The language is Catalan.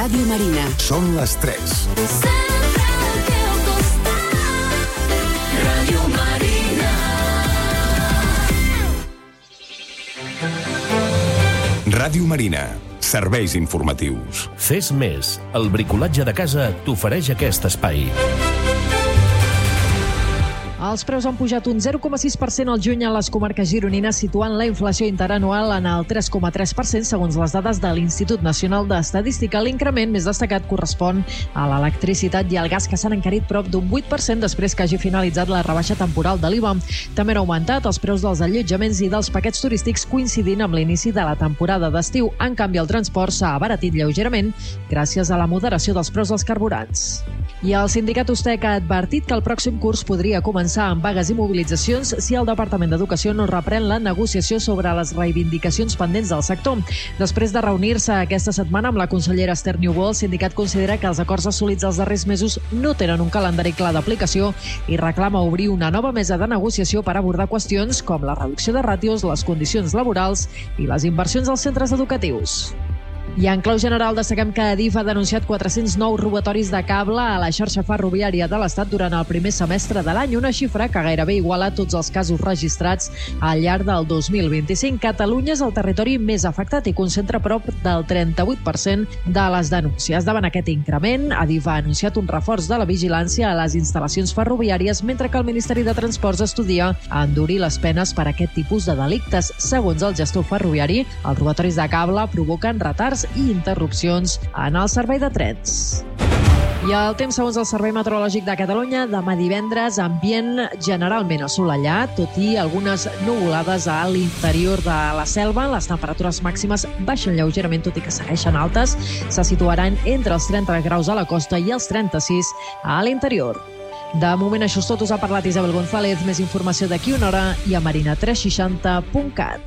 Ràdio Marina. Són les 3. Ràdio Marina. Ràdio Marina. Serveis informatius. Fes més. El bricolatge de casa t'ofereix aquest espai. Els preus han pujat un 0,6% al juny a les comarques gironines, situant la inflació interanual en el 3,3% segons les dades de l'Institut Nacional d'Estadística. L'increment més destacat correspon a l'electricitat i al gas, que s'han encarit prop d'un 8% després que hagi finalitzat la rebaixa temporal de l'IVA. També han augmentat els preus dels allotjaments i dels paquets turístics, coincidint amb l'inici de la temporada d'estiu. En canvi, el transport s'ha abaratit lleugerament gràcies a la moderació dels preus dels carburants. I el sindicat Ustec ha advertit que el pròxim curs podria començar amb vagues i mobilitzacions si el Departament d'Educació no reprèn la negociació sobre les reivindicacions pendents del sector. Després de reunir-se aquesta setmana amb la consellera Esther Niubó, el sindicat considera que els acords assolits els darrers mesos no tenen un calendari clar d'aplicació i reclama obrir una nova mesa de negociació per abordar qüestions com la reducció de ràtios, les condicions laborals i les inversions als centres educatius. I en clau general destaquem que Adif ha denunciat 409 robatoris de cable a la xarxa ferroviària de l'Estat durant el primer semestre de l'any, una xifra que gairebé iguala tots els casos registrats al llarg del 2025. Catalunya és el territori més afectat i concentra prop del 38% de les denúncies. Davant aquest increment, Adif ha anunciat un reforç de la vigilància a les instal·lacions ferroviàries, mentre que el Ministeri de Transports estudia endurir les penes per a aquest tipus de delictes. Segons el gestor ferroviari, els robatoris de cable provoquen retards i interrupcions en el servei de trens. I el temps, segons el Servei Meteorològic de Catalunya, demà divendres, ambient generalment assolellat, tot i algunes nuvolades a l'interior de la selva. Les temperatures màximes baixen lleugerament, tot i que segueixen altes. Se situaran entre els 30 graus a la costa i els 36 a l'interior. De moment, això és tot. Us ha parlat Isabel González. Més informació d'aquí una hora i a marina360.cat.